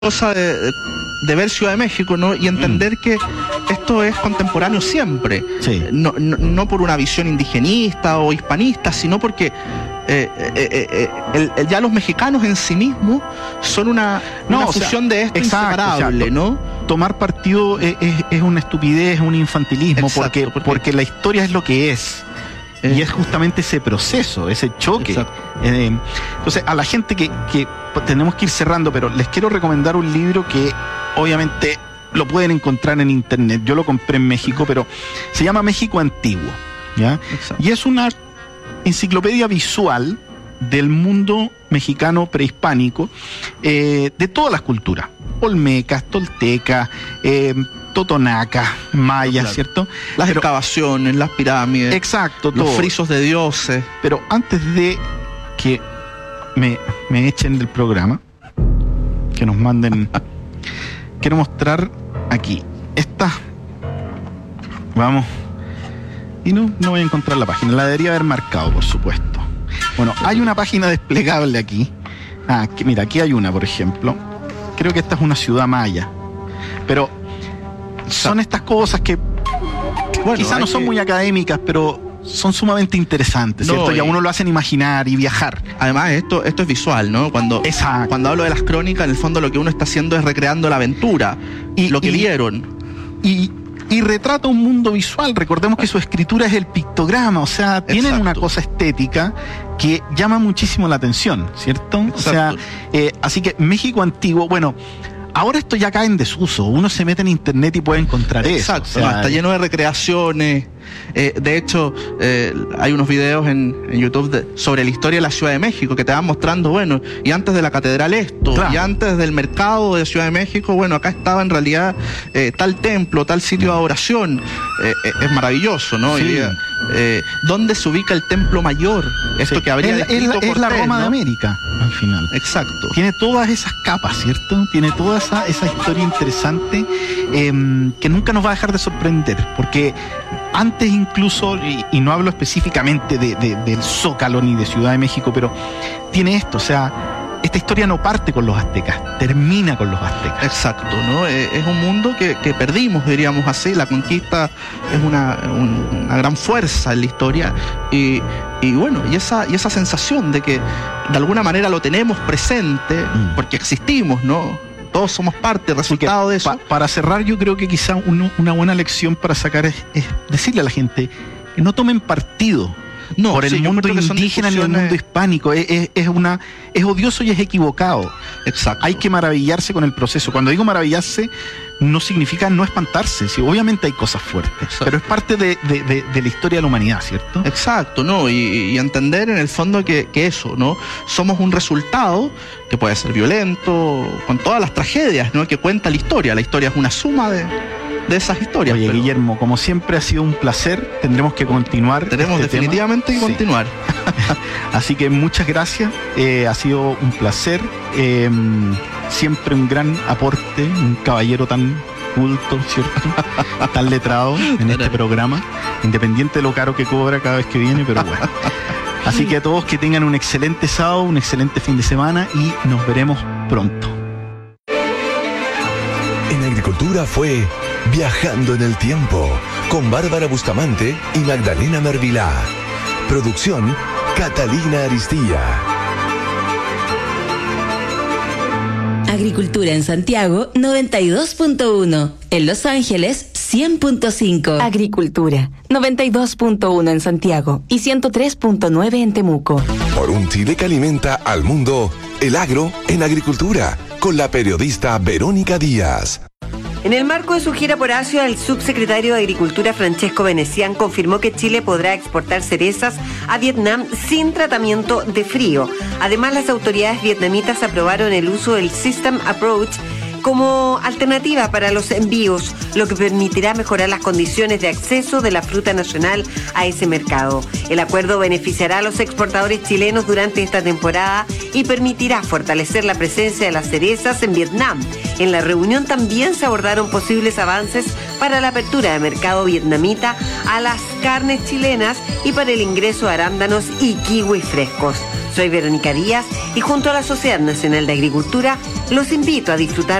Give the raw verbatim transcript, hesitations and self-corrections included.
cosa de, de ver Ciudad de México, ¿no? Y entender mm. que esto es contemporáneo siempre. Sí. No, no, no por una visión indigenista o hispanista, sino porque eh, eh, eh, el, el, ya los mexicanos en sí mismos son una, no, una fusión sea, de esto exacto, inseparable, o sea, ¿no? Tomar partido es, es, es una estupidez, es un infantilismo, exacto, porque, porque, porque la historia es lo que es. Eh, y es justamente ese proceso, ese choque. Eh, entonces, a la gente que, que tenemos que ir cerrando, pero les quiero recomendar un libro que obviamente lo pueden encontrar en internet. Yo lo compré en México, pero se llama México Antiguo, ¿ya? Exacto. Y es una enciclopedia visual del mundo mexicano prehispánico, eh, de todas las culturas, olmecas, toltecas, eh, totonaca, maya, claro, ¿cierto? Las pero, excavaciones, las pirámides. Exacto, los todo. frisos de dioses. Pero antes de que me, me echen del programa, que nos manden, quiero mostrar aquí. Esta, vamos, y no, no voy a encontrar la página, la debería haber marcado, por supuesto. Bueno, hay una página desplegable aquí. Ah, que, mira, aquí hay una, por ejemplo. Creo que esta es una ciudad maya. Pero son estas cosas que bueno, quizás no son que... muy académicas, pero son sumamente interesantes, ¿cierto? No, y a uno lo hacen imaginar y viajar. Además, esto, esto es visual, ¿no? Cuando, cuando hablo de las crónicas, en el fondo lo que uno está haciendo es recreando la aventura y lo que y, vieron. Y, y retrata un mundo visual. Recordemos que su escritura es el pictograma, o sea, tienen Exacto. una cosa estética que llama muchísimo la atención, ¿cierto? Exacto. O sea, eh, así que México Antiguo, bueno, ahora esto ya cae en desuso. Uno se mete en internet y puede encontrar Exacto, eso. o sea, está lleno de recreaciones. Eh, de hecho, eh, hay unos videos en, en YouTube de, sobre la historia de la Ciudad de México que te van mostrando, bueno, y antes de la catedral esto, claro. y antes del mercado de Ciudad de México, bueno, acá estaba en realidad eh, tal templo, tal sitio de adoración. Eh, eh, es maravilloso, ¿no? Sí. Y, eh, ¿dónde se ubica el templo mayor? Esto sí. que habría es, es, Cortés, es la Roma, ¿no?, de América, al final. Exacto. Tiene todas esas capas, ¿cierto? Tiene toda esa, esa historia interesante eh, que nunca nos va a dejar de sorprender, porque antes incluso, y, y no hablo específicamente de, de, del Zócalo ni de Ciudad de México, pero tiene esto, o sea, esta historia no parte con los aztecas, termina con los aztecas. Exacto, ¿no? Eh, es un mundo que, que perdimos, diríamos así. La conquista es una, un, una gran fuerza en la historia y, y bueno, y esa, y esa sensación de que de alguna manera lo tenemos presente, mm. porque existimos, ¿no? Todos somos parte, resultado de eso. Pa, para cerrar, yo creo que quizá uno, una buena lección para sacar es, es decirle a la gente que no tomen partido no, por el sí, mundo indígena ni el mundo hispánico. Es, es, es, una, es odioso y es equivocado. Exacto. Hay que maravillarse con el proceso. Cuando digo maravillarse, no significa no espantarse. Sí, obviamente hay cosas fuertes, Exacto. pero es parte de, de, de, de la historia de la humanidad, ¿cierto? Exacto, ¿no? Y, y entender en el fondo que, que eso, ¿no? Somos un resultado que puede ser violento, con todas las tragedias, ¿no?, que cuenta la historia. La historia es una suma de, de esas historias. Oye, pero... Guillermo, como siempre ha sido un placer. Tendremos que continuar. Tenemos este definitivamente tema. que continuar. Sí. Así que muchas gracias. Eh, ha sido un placer. Eh, siempre un gran aporte, un caballero tan culto, ¿cierto? Tan letrado en este programa, independiente de lo caro que cobra cada vez que viene, pero bueno. Así que a todos que tengan un excelente sábado, un excelente fin de semana y nos veremos pronto. En Agricultura fue Viajando en el Tiempo con Bárbara Bustamante y Magdalena Mervilá. Producción Catalina Aristía. Agricultura en Santiago noventa y dos punto uno, en Los Ángeles cien punto cinco. Agricultura noventa y dos punto uno en Santiago y ciento tres punto nueve en Temuco. Por un Chile que alimenta al mundo, el agro en agricultura, con la periodista Verónica Díaz. En el marco de su gira por Asia, el subsecretario de Agricultura Francesco Venecián confirmó que Chile podrá exportar cerezas a Vietnam sin tratamiento de frío. Además, las autoridades vietnamitas aprobaron el uso del System Approach, como alternativa para los envíos, lo que permitirá mejorar las condiciones de acceso de la fruta nacional a ese mercado. El acuerdo beneficiará a los exportadores chilenos durante esta temporada y permitirá fortalecer la presencia de las cerezas en Vietnam. En la reunión también se abordaron posibles avances para la apertura de mercado vietnamita a las carnes chilenas y para el ingreso de arándanos y kiwis frescos. Soy Verónica Díaz y junto a la Sociedad Nacional de Agricultura los invito a disfrutar